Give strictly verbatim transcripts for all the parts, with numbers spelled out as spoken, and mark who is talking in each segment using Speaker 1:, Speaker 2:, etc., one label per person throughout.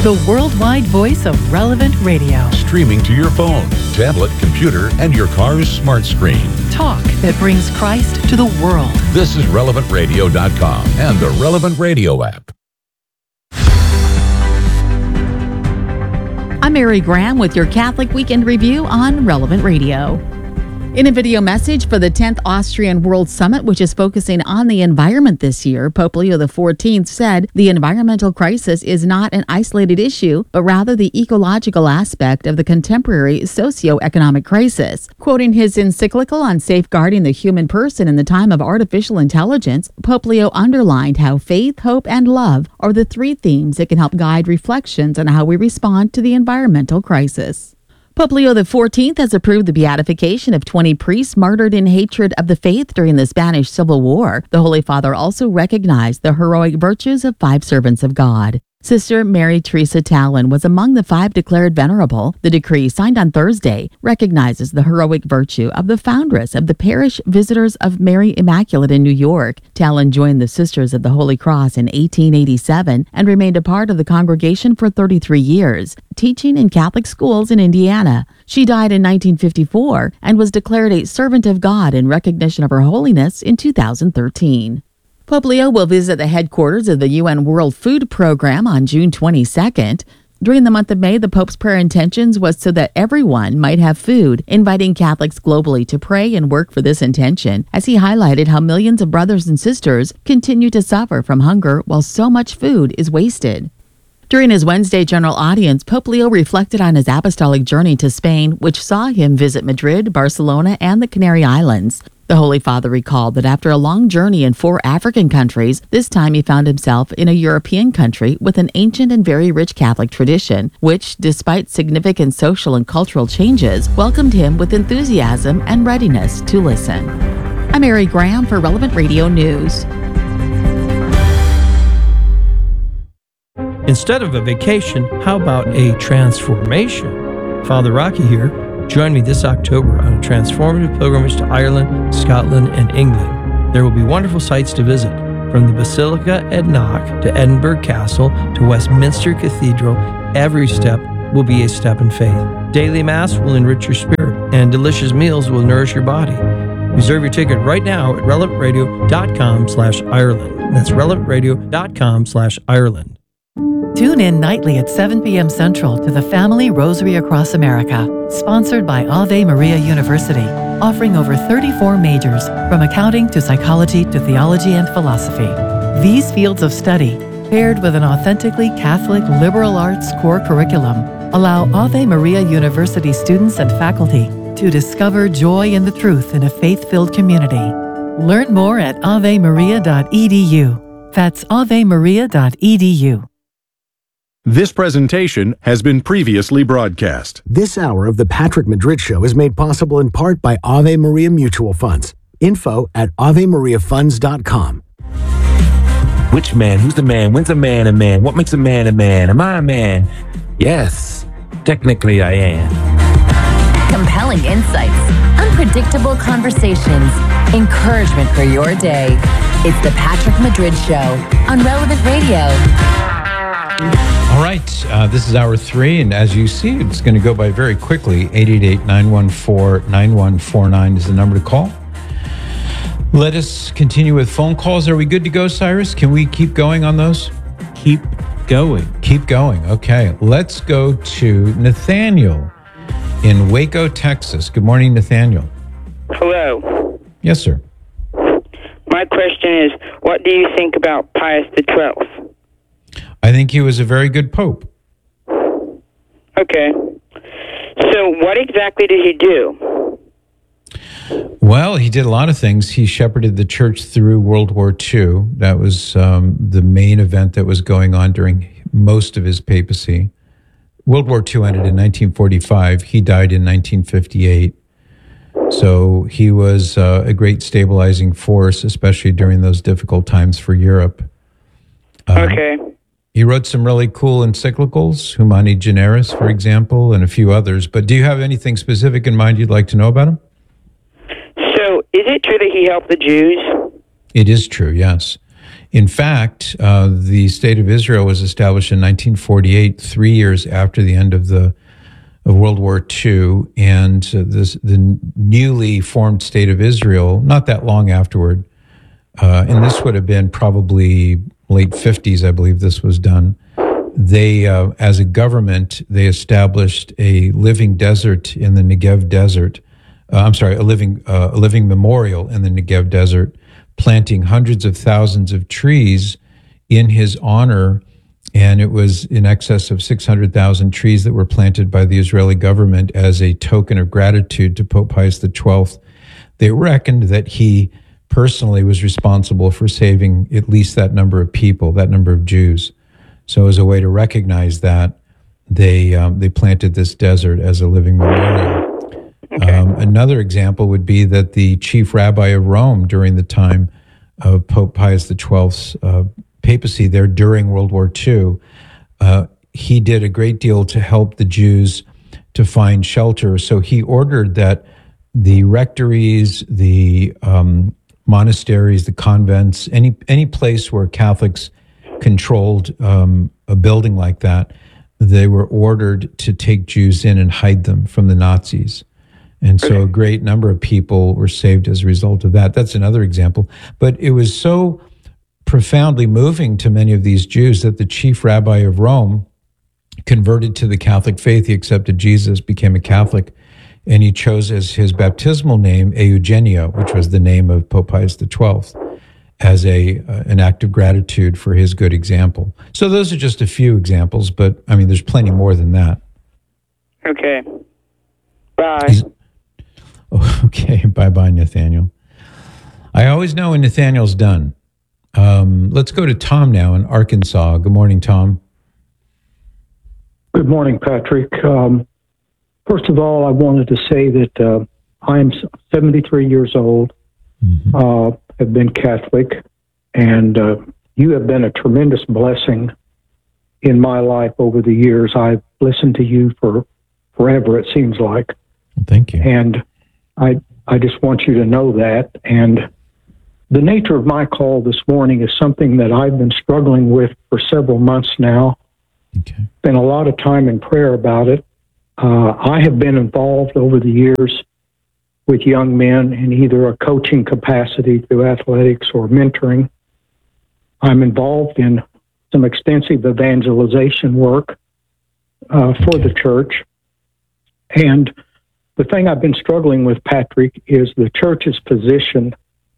Speaker 1: the worldwide voice of Relevant Radio.
Speaker 2: Streaming to your phone, tablet, computer, and your car's smart screen.
Speaker 1: Talk that brings Christ to the world.
Speaker 2: This is relevant radio dot com and the Relevant Radio app.
Speaker 3: I'm Mary Graham with your Catholic Weekend Review on Relevant Radio. In a video message for the tenth Austrian World Summit, which is focusing on the environment this year, Pope Leo the fourteenth said the environmental crisis is not an isolated issue, but rather the ecological aspect of the contemporary socio-economic crisis. Quoting his encyclical on safeguarding the human person in the time of artificial intelligence, Pope Leo underlined how faith, hope, and love are the three themes that can help guide reflections on how we respond to the environmental crisis. Pope Leo the fourteenth has approved the beatification of twenty priests martyred in hatred of the faith during the Spanish Civil War. The Holy Father also recognized the heroic virtues of five servants of God. Sister Mary Teresa Tallon was among the five declared venerable. The decree, signed on Thursday, recognizes the heroic virtue of the foundress of the Parish Visitors of Mary Immaculate in New York. Tallon joined the Sisters of the Holy Cross in eighteen eighty-seven and remained a part of the congregation for thirty-three years, teaching in Catholic schools in Indiana. She died in nineteen fifty-four and was declared a servant of God in recognition of her holiness in two thousand thirteen. Pope Leo will visit the headquarters of the U N World Food Program on June twenty-second. During the month of May, the Pope's prayer intentions was so that everyone might have food, inviting Catholics globally to pray and work for this intention, as he highlighted how millions of brothers and sisters continue to suffer from hunger while so much food is wasted. During his Wednesday general audience, Pope Leo reflected on his apostolic journey to Spain, which saw him visit Madrid, Barcelona, and the Canary Islands. The Holy Father recalled that after a long journey in four African countries, this time he found himself in a European country with an ancient and very rich Catholic tradition, which, despite significant social and cultural changes, welcomed him with enthusiasm and readiness to listen. I'm Mary Graham for Relevant Radio News.
Speaker 4: Instead of a vacation, how about a transformation? Father Rocky here. Join me this October on a transformative pilgrimage to Ireland, Scotland, and England. There will be wonderful sights to visit, from the Basilica at Knock to Edinburgh Castle to Westminster Cathedral. Every step will be a step in faith. Daily Mass will enrich your spirit, and delicious meals will nourish your body. Reserve your ticket right now at relevant radio dot com slash Ireland. That's relevant radio dot com slash Ireland.
Speaker 1: Tune in nightly at seven p.m. Central to the Family Rosary Across America, sponsored by Ave Maria University, offering over thirty-four majors, from accounting to psychology to theology and philosophy. These fields of study, paired with an authentically Catholic liberal arts core curriculum, allow Ave Maria University students and faculty to discover joy in the truth in a faith-filled community. Learn more at ave maria dot e d u. That's ave maria dot e d u.
Speaker 5: This presentation has been previously broadcast.
Speaker 6: This hour of the Patrick Madrid Show is made possible in part by Ave Maria Mutual Funds. Info at ave maria funds dot com.
Speaker 7: Which man? Who's the man? When's a man a man? What makes a man a man? Am I a man? Yes, technically I am.
Speaker 8: Compelling insights, unpredictable conversations, encouragement for your day. It's the Patrick Madrid Show on Relevant Radio.
Speaker 9: All right, uh, this is hour three, and as you see, it's going to go by very quickly. eight eight eight, nine one four, nine one four nine is the number to call. Let us continue with phone calls. Are we good to go, Cyrus? Can we keep going on those?
Speaker 4: Keep going.
Speaker 9: Keep going. Okay, let's go to Nathaniel in Waco, Texas. Good morning, Nathaniel.
Speaker 10: Hello.
Speaker 9: Yes, sir.
Speaker 10: My question is, what do you think about Pius the twelfth?
Speaker 9: I think he was a very good pope.
Speaker 10: Okay. So what exactly did he do?
Speaker 9: Well, he did a lot of things. He shepherded the church through World War Two. That was um, the main event that was going on during most of his papacy. World War Two ended in nineteen forty-five. He died in nineteen fifty-eight. So he was uh, a great stabilizing force, especially during those difficult times for Europe. Um,
Speaker 10: okay.
Speaker 9: He wrote some really cool encyclicals, Humani Generis, for example, and a few others. But do you have anything specific in mind you'd like to know about him?
Speaker 10: So is it true that he helped the Jews?
Speaker 9: It is true, yes. In fact, uh, the State of Israel was established in nineteen forty-eight, three years after the end of the of World War Two, and uh, this, the newly formed State of Israel, not that long afterward, uh, and this would have been probably late fifties, I believe this was done. They, uh, as a government, they established a living desert in the Negev desert. Uh, I'm sorry, a living uh, a living memorial in the Negev desert, planting hundreds of thousands of trees in his honor. And it was in excess of six hundred thousand trees that were planted by the Israeli government as a token of gratitude to Pope Pius the twelfth. They reckoned that he personally was responsible for saving at least that number of people, that number of Jews. So as a way to recognize that, they um, they planted this desert as a living memorial. Okay. Um, another example would be that the chief rabbi of Rome during the time of Pope Pius the twelfth's uh, papacy there during World War Two, uh, he did a great deal to help the Jews to find shelter. So he ordered that the rectories, the um, monasteries, the convents, any any place where Catholics controlled um, a building like that, they were ordered to take Jews in and hide them from the Nazis. And so a great number of people were saved as a result of that. That's another example. But it was so profoundly moving to many of these Jews that the chief rabbi of Rome converted to the Catholic faith. He accepted Jesus, became a Catholic, and he chose as his baptismal name Eugenio, which was the name of Pope Pius the twelfth, as a uh, an act of gratitude for his good example. So those are just a few examples, but I mean, there's plenty more than that.
Speaker 10: Okay. Bye.
Speaker 9: Is, oh, okay, bye-bye, Nathaniel. I always know when Nathaniel's done. Um, let's go to Tom now in Arkansas. Good morning, Tom.
Speaker 11: Good morning, Patrick. Um, first of all, I wanted to say that uh, I am seventy-three years old, mm-hmm. uh, have been Catholic, and uh, you have been a tremendous blessing in my life over the years. I've listened to you for forever, it seems like.
Speaker 9: Thank you.
Speaker 11: And I, I just want you to know that. And the nature of my call this morning is something that I've been struggling with for several months now.
Speaker 9: Okay.
Speaker 11: Spent a lot of time in prayer about it. Uh, I have been involved over the years with young men in either a coaching capacity through athletics or mentoring. I'm involved in some extensive evangelization work uh, for the church. And the thing I've been struggling with, Patrick, is the church's position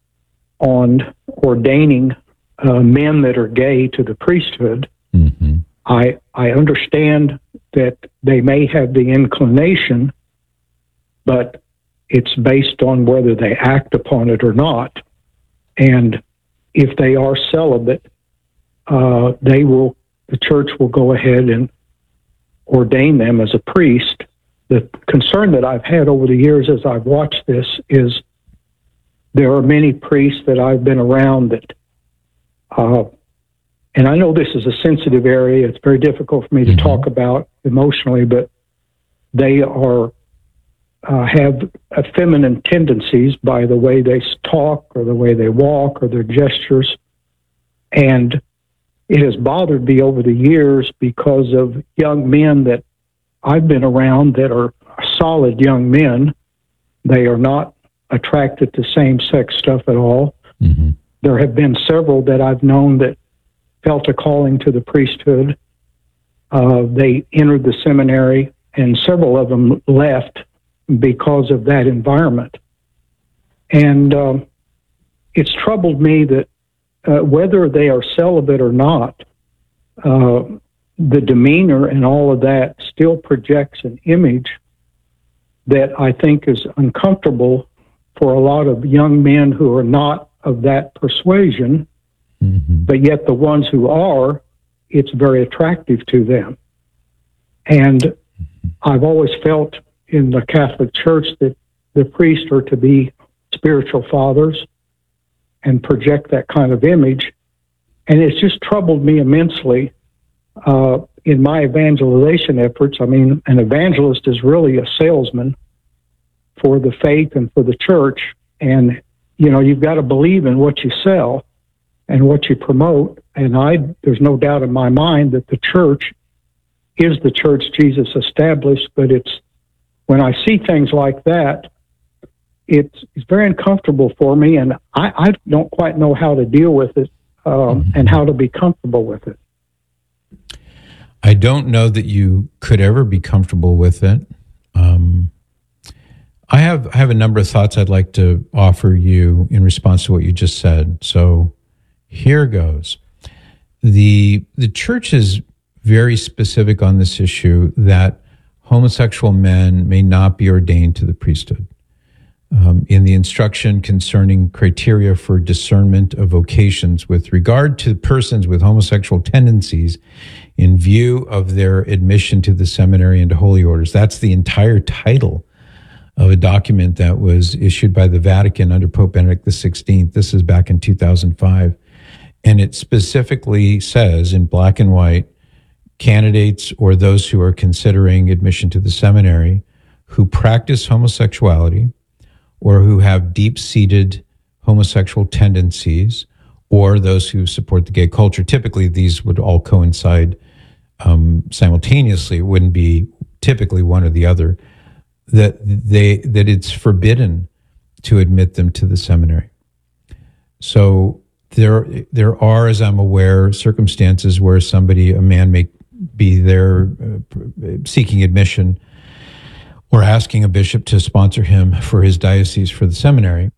Speaker 11: on ordaining uh, men that are gay to the priesthood.
Speaker 9: Mm-hmm.
Speaker 11: I I understand that they may have the inclination, but it's based on whether they act upon it or not. And if they are celibate, uh, they will, the church will go ahead and ordain them as a priest. The concern that I've had over the years as I've watched this is there are many priests that I've been around that, uh, and I know this is a sensitive area. It's very difficult for me to talk about emotionally, but they are uh, have uh, feminine tendencies by the way they talk or the way they walk or their gestures. And it has bothered me over the years because of young men that I've been around that are solid young men. They are not attracted to same-sex stuff at all.
Speaker 9: Mm-hmm.
Speaker 11: There have been several that I've known that felt a calling to the priesthood. Uh, they entered the seminary, and several of them left because of that environment. And um, it's troubled me that uh, whether they are celibate or not, uh, the demeanor and all of that still projects an image that I think is uncomfortable for a lot of young men who are not of that persuasion,
Speaker 9: mm-hmm.
Speaker 11: but yet the ones who are, it's very attractive to them. And mm-hmm. I've always felt in the Catholic Church that the priests are to be spiritual fathers and project that kind of image. And it's just troubled me immensely uh, in my evangelization efforts. I mean, an evangelist is really a salesman for the faith and for the church. And, you know, you've got to believe in what you sell. and what you promote. And I, there's no doubt in my mind that the church is the church Jesus established, but it's, when I see things like that, it's, it's very uncomfortable for me, and I, I don't quite know how to deal with it um, mm-hmm. and how to be comfortable with it.
Speaker 9: I don't know that you could ever be comfortable with it. Um, I have I have a number of thoughts I'd like to offer you in response to what you just said. So here goes. The the church is very specific on this issue that homosexual men may not be ordained to the priesthood. Um, in the instruction concerning criteria for discernment of vocations with regard to persons with homosexual tendencies in view of their admission to the seminary and to holy orders. That's the entire title of a document that was issued by the Vatican under Pope Benedict the sixteenth. This is back in two thousand five. And it specifically says in black and white, candidates or those who are considering admission to the seminary who practice homosexuality or who have deep-seated homosexual tendencies, or those who support the gay culture. Typically, these would all coincide um, simultaneously. It wouldn't be typically one or the other. That they that it's forbidden to admit them to the seminary. So there there are, as I'm aware, circumstances where somebody, a man, may be there uh, seeking admission or asking a bishop to sponsor him for his diocese for the seminary.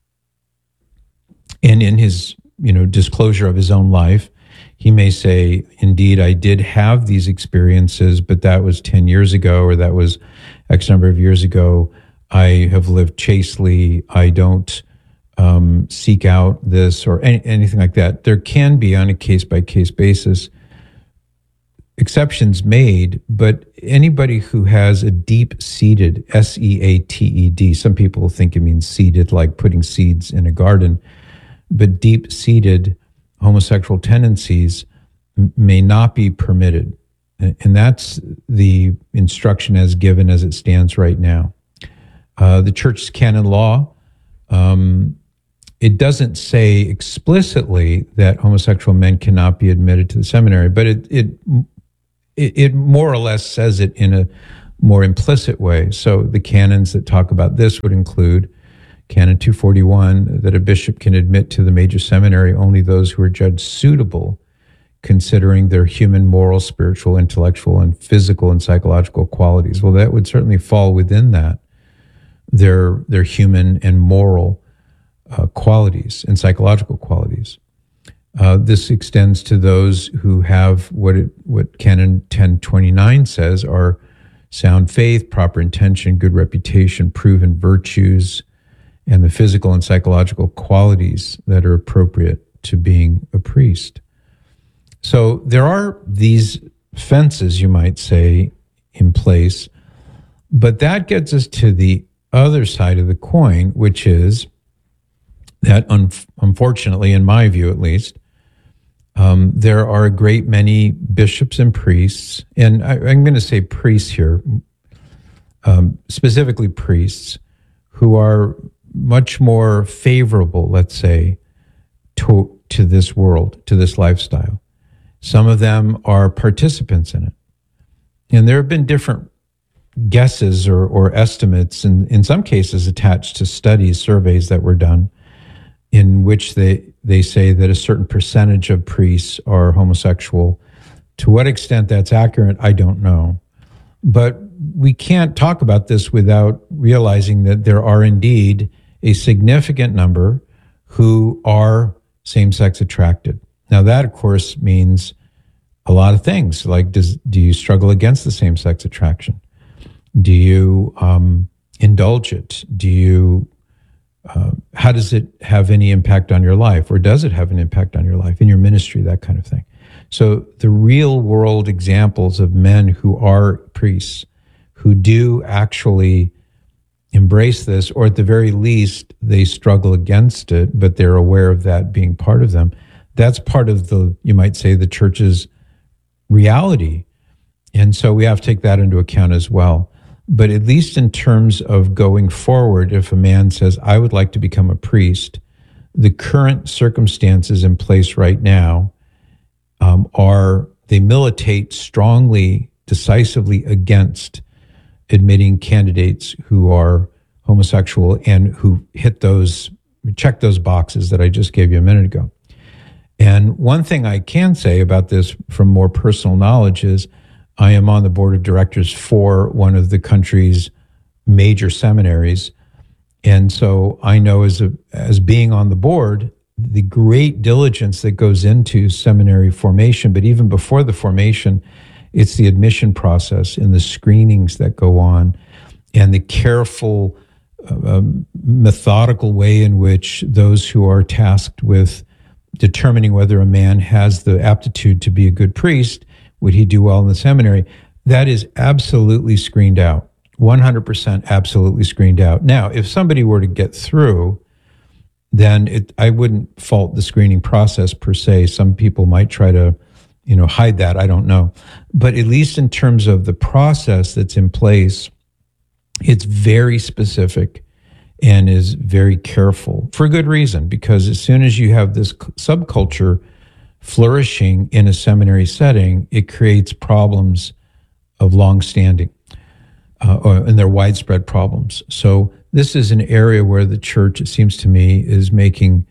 Speaker 9: And in his, you know, disclosure of his own life, he may say, indeed, I did have these experiences, but that was ten years ago, or that was X number of years ago. I have lived chastely. I don't um, seek out this or any, anything like that. There can be, on a case-by-case basis, exceptions made, but anybody who has a deep-seated, S E A T E D, some people think it means seeded, like putting seeds in a garden, but deep-seated homosexual tendencies m- may not be permitted. And that's the instruction as given as it stands right now. Uh, the church's canon law, um, it doesn't say explicitly that homosexual men cannot be admitted to the seminary, but it it it, it more or less says it in a more implicit way. So the canons that talk about this would include Canon two forty-one, that a bishop can admit to the major seminary only those who are judged suitable, considering their human, moral, spiritual, intellectual, and physical and psychological qualities. Well, that would certainly fall within that, their their human and moral uh, qualities and psychological qualities. Uh, this extends to those who have what it, what Canon ten twenty-nine says are sound faith, proper intention, good reputation, proven virtues, and the physical and psychological qualities that are appropriate to being a priest. So there are these fences, you might say, in place, but that gets us to the other side of the coin, which is that, un- unfortunately, in my view at least, um, there are a great many bishops and priests, and I, I'm going to say priests here, um, specifically priests, who are much more favorable, let's say, to, to this world, to this lifestyle. Some of them are participants in it. And there have been different guesses or, or estimates, and in some cases attached to studies, surveys that were done, in which they, they say that a certain percentage of priests are homosexual. To what extent that's accurate, I don't know. But we can't talk about this without realizing that there are indeed a significant number who are same-sex attracted. Now, that, of course, means a lot of things. Like, does do you struggle against the same-sex attraction? Do you um, indulge it? Do you? Uh, how does it have any impact on your life, or does it have an impact on your life, in your ministry, that kind of thing? So, the real-world examples of men who are priests, who do actually embrace this, or at the very least, they struggle against it, but they're aware of that being part of them. That's part of the, you might say, the church's reality. And so we have to take that into account as well. But at least in terms of going forward, if a man says, I would like to become a priest, the current circumstances in place right now um, are, they militate strongly, decisively against admitting candidates who are homosexual and who hit those, check those boxes that I just gave you a minute ago. And one thing I can say about this from more personal knowledge is I am on the board of directors for one of the country's major seminaries. And so I know as a, as being on the board, the great diligence that goes into seminary formation, but even before the formation, it's the admission process and the screenings that go on and the careful, uh, methodical way in which those who are tasked with determining whether a man has the aptitude to be a good priest, would he do well in the seminary, that is absolutely screened out. one hundred percent absolutely screened out. Now, if somebody were to get through, then it, I wouldn't fault the screening process per se. Some people might try to, you know, hide that. I don't know. But at least in terms of the process that's in place, it's very specific and is very careful for good reason, because as soon as you have this subculture flourishing in a seminary setting, it creates problems of long standing. Uh, or, and they're widespread problems. So this is an area where the church, it seems to me, is making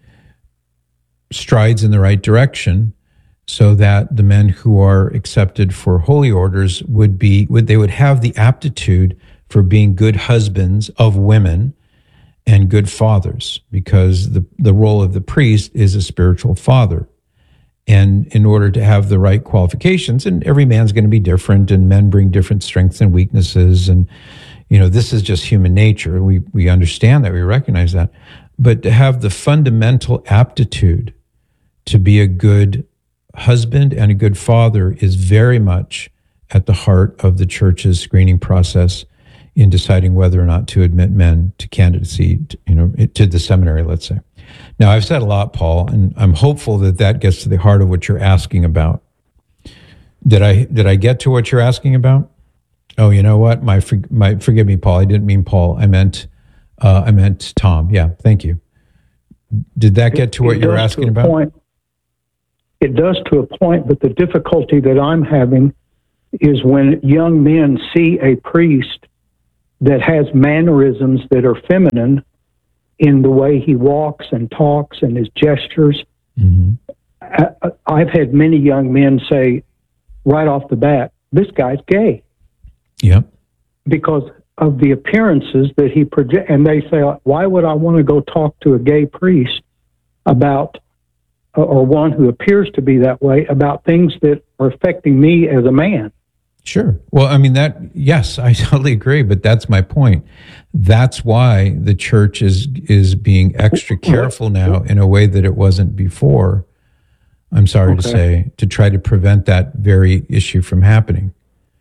Speaker 9: strides in the right direction so that the men who are accepted for holy orders would be, would they would have the aptitude for being good husbands of women and good fathers, because the, the role of the priest is a spiritual father. And in order to have the right qualifications, and every man's going to be different, and men bring different strengths and weaknesses, and you know, this is just human nature. We we understand that, we recognize that. But to have the fundamental aptitude to be a good husband and a good father is very much at the heart of the church's screening process in deciding whether or not to admit men to candidacy, to, you know, to the seminary, let's say. Now, I've said a lot, Paul, and I'm hopeful that that gets to the heart of what you're asking about. Did I did I get to what you're asking about? Oh, you know what? My my forgive me, Paul. I didn't mean Paul. I meant uh, I meant Tom. Yeah, thank you. Did that get to what you're asking about?
Speaker 11: Point. It does to a point, but the difficulty that I'm having is when young men see a priest that has mannerisms that are feminine in the way he walks and talks and his gestures.
Speaker 9: Mm-hmm.
Speaker 11: I, I've had many young men say right off the bat, this guy's gay.
Speaker 9: Yep.
Speaker 11: Because of the appearances that he projects. And they say, why would I want to go talk to a gay priest about, or one who appears to be that way, about things that are affecting me as a man?
Speaker 9: Sure. Well, I mean, that, yes, I totally agree, but that's my point. That's why the church is is being extra careful now in a way that it wasn't before, I'm sorry okay. to say, to try to prevent that very issue from happening.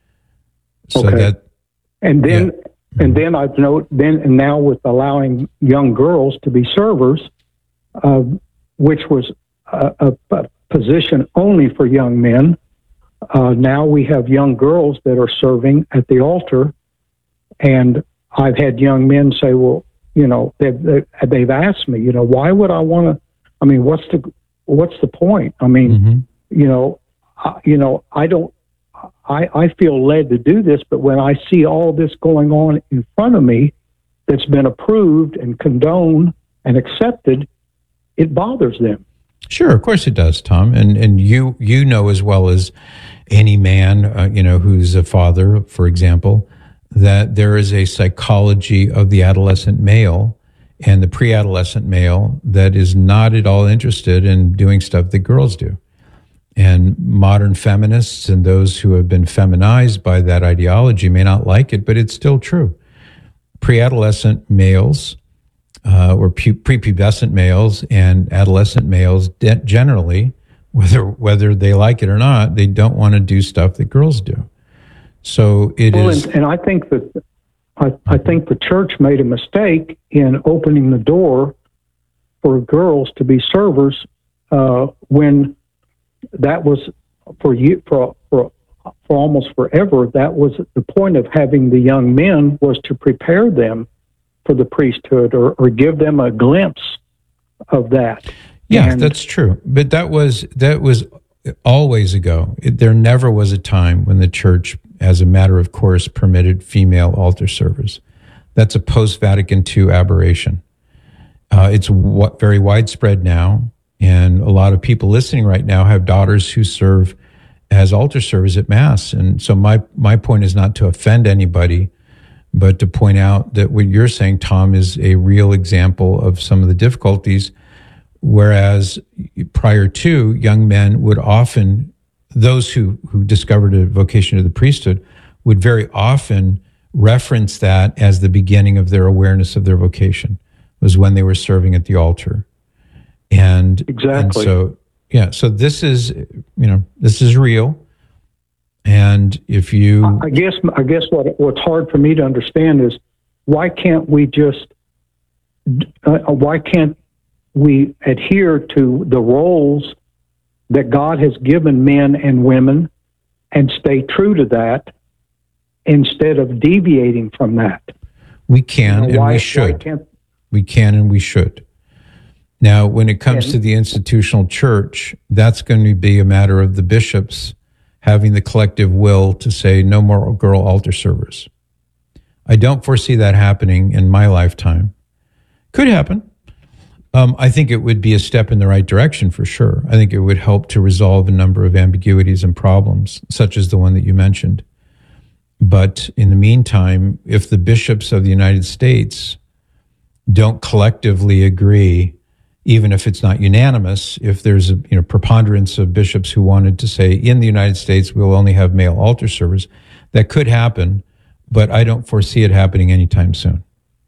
Speaker 9: So
Speaker 11: okay.
Speaker 9: that,
Speaker 11: and then,
Speaker 9: yeah.
Speaker 11: and then I've noted, then, and now with allowing young girls to be servers, uh, which was a, a, a position only for young men, Uh, now we have young girls that are serving at the altar, and I've had young men say, well, you know, they've, they've asked me, you know, why would I want to, I mean, what's the, what's the point? I mean,
Speaker 9: mm-hmm.
Speaker 11: you know, I, you know, I don't, I, I feel led to do this, but when I see all this going on in front of me that's been approved and condoned and accepted, it bothers them.
Speaker 9: Sure, of course it does, Tom, and and you you know as well as any man, uh, you know, who's a father, for example, that there is a psychology of the adolescent male and the pre-adolescent male that is not at all interested in doing stuff that girls do. And modern feminists and those who have been feminized by that ideology may not like it, but it's still true. Pre-adolescent males Uh, or pu- prepubescent males and adolescent males de- generally, whether whether they like it or not, they don't want to do stuff that girls do. So it
Speaker 11: well,
Speaker 9: is.
Speaker 11: And, and I think that I, I think the church made a mistake in opening the door for girls to be servers uh, when that was for you for for for almost forever. That was the point of having the young men, was to prepare them for the priesthood, or, or give them a glimpse of that.
Speaker 9: Yeah,
Speaker 11: And
Speaker 9: that's true. But that was that was always ago. It, there never was a time when the church, as a matter of course, permitted female altar servers. That's a post-Vatican two aberration. Uh, it's w- very widespread now, and a lot of people listening right now have daughters who serve as altar servers at Mass. And so my my point is not to offend anybody, but to point out that what you're saying, Tom, is a real example of some of the difficulties. Whereas prior to, young men would often, those who, who discovered a vocation to the priesthood, would very often reference that as the beginning of their awareness of their vocation, was when they were serving at the altar. And,
Speaker 11: exactly.
Speaker 9: and so, yeah, so this is, you know, this is real. And if you...
Speaker 11: I guess, I guess what what's hard for me to understand is why can't we just, uh, why can't we adhere to the roles that God has given men and women and stay true to that instead of deviating from that?
Speaker 9: We can,
Speaker 11: you know,
Speaker 9: and
Speaker 11: why,
Speaker 9: we should.
Speaker 11: Can't,
Speaker 9: we can and we should. Now, when it comes
Speaker 11: and,
Speaker 9: to the institutional church, that's going to be a matter of the bishops having the collective will to say no more girl altar servers. I don't foresee that happening in my lifetime. Could happen. Um, I think it would be a step in the right direction for sure. I think it would help to resolve a number of ambiguities and problems, such as the one that you mentioned. But in the meantime, if the bishops of the United States don't collectively agree, even if it's not unanimous, if there's a you know preponderance of bishops who wanted to say in the United States we'll only have male altar servers, that could happen, but I don't foresee it happening anytime soon.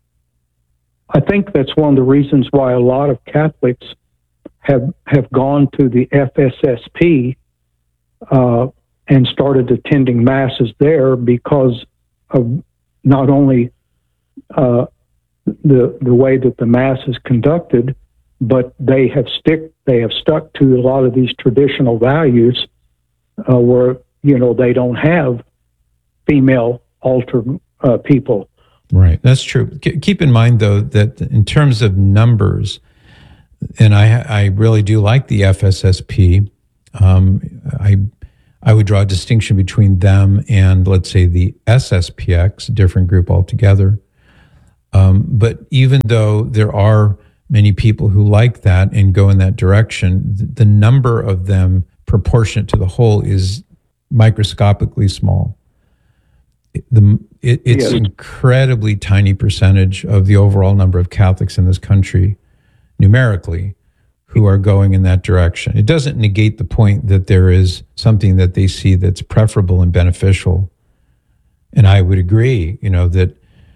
Speaker 11: I think that's one of the reasons why a lot of Catholics have have gone to the F S S P uh, and started attending masses there because of not only uh, the the way that the mass is conducted, but they have stick they have stuck to a lot of these traditional values uh, where you know they don't have female altar uh, people.
Speaker 9: Right, that's true. Keep in mind, though, that in terms of numbers, and I, I really do like the F S S P. Um, I, I would draw a distinction between them and, let's say, the S S P X, a different group altogether. Um, but even though there are many people who like that and go in that direction, the number of them proportionate to the whole is microscopically small. The, it, it's
Speaker 11: yes.
Speaker 9: an incredibly tiny percentage of the overall number of Catholics in this country, numerically, who are going in that direction. It doesn't negate the point that there is something that they see that's preferable and beneficial. And I would agree, you know, that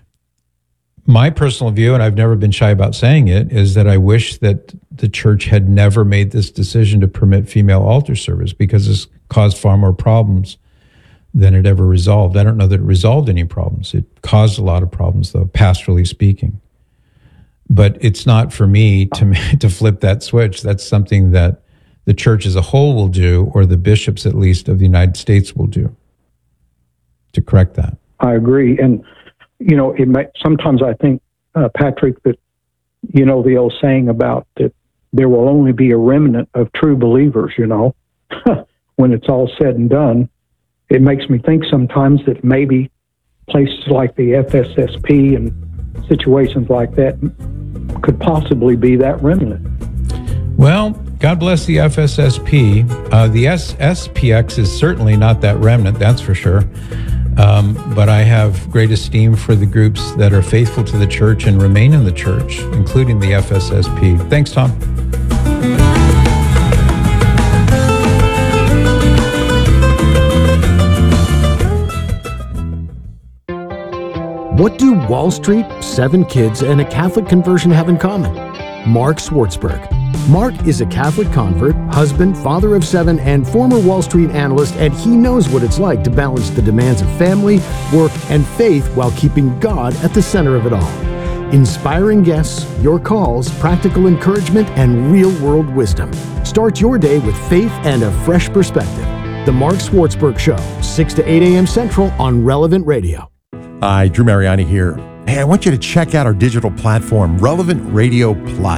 Speaker 9: my personal view, and I've never been shy about saying it, is that I wish that the church had never made this decision to permit female altar servers, because it's caused far more problems than it ever resolved. I don't know that it resolved any problems. It caused a lot of problems, though, pastorally speaking. But it's not for me to to flip that switch. That's something that the church as a whole will do, or the bishops, at least, of the United States will do, to correct that.
Speaker 11: I agree. And, you know, it may, sometimes I think, uh, Patrick, that, you know, the old saying about that there will only be a remnant of true believers, you know, when it's all said and done. It makes me think sometimes that maybe places like the F S S P and situations like that could possibly be that remnant.
Speaker 9: Well, God bless the F S S P. Uh, the S S P X is certainly not that remnant, that's for sure. Um, but I have great esteem for the groups that are faithful to the church and remain in the church, including the F S S P. Thanks, Tom.
Speaker 6: What do Wall Street, seven kids, and a Catholic conversion have in common? Mark Swartzberg. Mark is a Catholic convert, husband, father of seven, and former Wall Street analyst, and he knows what it's like to balance the demands of family, work, and faith while keeping God at the center of it all. Inspiring guests, your calls, practical encouragement, and real-world wisdom. Start your day with faith and a fresh perspective. The Mark Swartzberg Show, six to eight a.m. Central on Relevant Radio.
Speaker 12: Hi, Drew Mariani here. Hey, I want you to check out our digital platform, Relevant Radio Plus.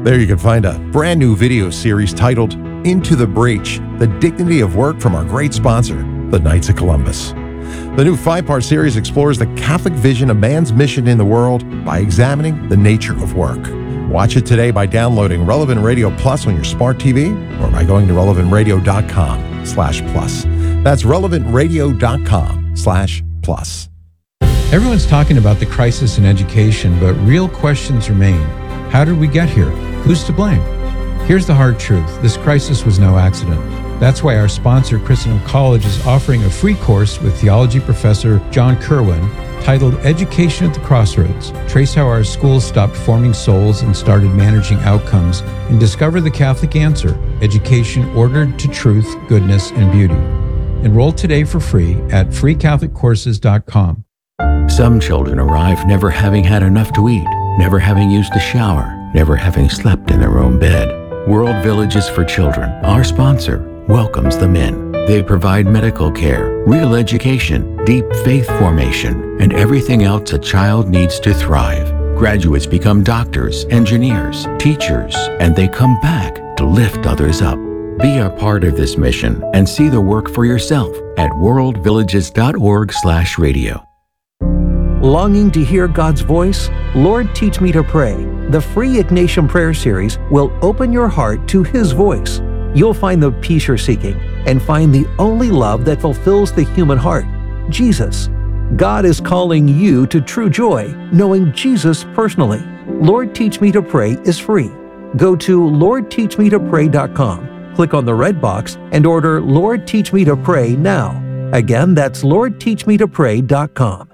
Speaker 12: There you can find a brand new video series titled Into the Breach, The Dignity of Work from our great sponsor, the Knights of Columbus. The new five-part series explores the Catholic vision of man's mission in the world by examining the nature of work. Watch it today by downloading Relevant Radio Plus on your smart T V or by going to relevant radio dot com slash plus. That's relevant radio dot com slash plus.
Speaker 9: Everyone's talking about the crisis in education, but real questions remain. How did we get here? Who's to blame? Here's the hard truth. This crisis was no accident. That's why our sponsor, Christendom College, is offering a free course with theology professor John Kerwin titled Education at the Crossroads. Trace how our schools stopped forming souls and started managing outcomes, and discover the Catholic answer, education ordered to truth, goodness, and beauty. Enroll today for free at free catholic courses dot com.
Speaker 13: Some children arrive never having had enough to eat, never having used a shower, never having slept in their own bed. World Villages for Children, our sponsor, welcomes them in. They provide medical care, real education, deep faith formation, and everything else a child needs to thrive. Graduates become doctors, engineers, teachers, and they come back to lift others up. Be a part of this mission and see the work for yourself at world villages dot org slash radio.
Speaker 14: Longing to hear God's voice? Lord, Teach Me to Pray. The free Ignatian Prayer Series will open your heart to His voice. You'll find the peace you're seeking and find the only love that fulfills the human heart, Jesus. God is calling you to true joy, knowing Jesus personally. Lord, Teach Me to Pray is free. Go to lord teach me to pray dot com, click on the red box, and order Lord, Teach Me to Pray now. Again, that's lord teach me to pray dot com.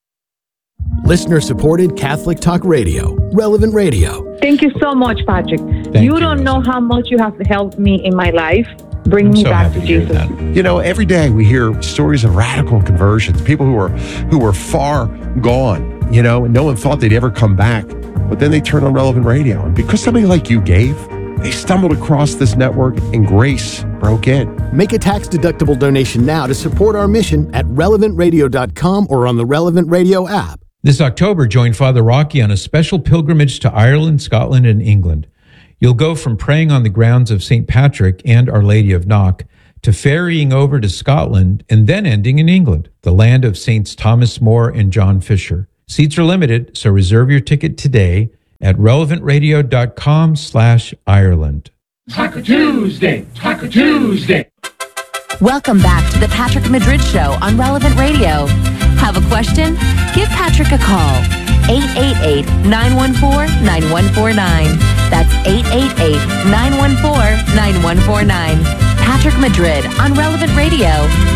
Speaker 6: Listener-supported Catholic Talk Radio, Relevant Radio.
Speaker 15: Thank you so much, Patrick.
Speaker 9: Thank
Speaker 15: you
Speaker 9: you,
Speaker 15: don't
Speaker 9: Rosa.
Speaker 15: know how much you have helped me in my life. Bring
Speaker 9: I'm
Speaker 15: me
Speaker 9: so
Speaker 15: back
Speaker 9: happy
Speaker 15: to
Speaker 9: to hear
Speaker 15: Jesus.
Speaker 9: that.
Speaker 12: You know, every day we hear stories of radical conversions, people who were who were far gone, you know, and no one thought they'd ever come back. But then they turned on Relevant Radio. And because somebody like you gave, they stumbled across this network and grace broke in.
Speaker 6: Make a tax-deductible donation now to support our mission at relevant radio dot com or on the Relevant Radio app.
Speaker 9: This October, join Father Rocky on a special pilgrimage to Ireland, Scotland, and England. You'll go from praying on the grounds of Saint Patrick and Our Lady of Knock to ferrying over to Scotland and then ending in England, the land of Saints Thomas More and John Fisher. Seats are limited, so reserve your ticket today at relevant radio dot com slash Ireland.
Speaker 16: Taco Tuesday, Taco Tuesday.
Speaker 8: Welcome back to the Patrick Madrid Show on Relevant Radio. Have a question? Give Patrick a call. eight eight eight, nine one four, nine one four nine. That's eight eight eight, nine one four, nine one four nine. Patrick Madrid on Relevant Radio.